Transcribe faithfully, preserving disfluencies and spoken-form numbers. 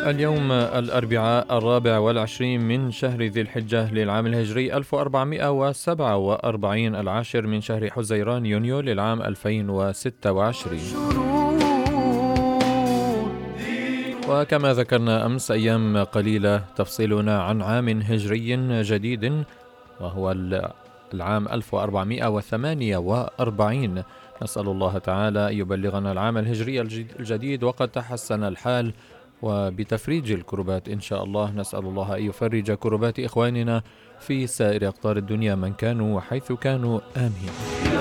اليوم الأربعاء الرابع والعشرين من شهر ذي الحجة للعام الهجري ألف وأربعمائة وسبعة وأربعين، العاشر من شهر حزيران يونيو للعام ألفين وستة وعشرين. وكما ذكرنا أمس، أيام قليلة تفصلنا عن عام هجري جديد وهو العام ألف وأربعمائة وثمانية وأربعين. نسأل الله تعالى أن يبلغنا العام الهجري الجديد وقد تحسن الحال وبتفريج الكربات إن شاء الله. نسأل الله أن يفرج كربات إخواننا في سائر أقطار الدنيا من كانوا وحيث كانوا، آمين.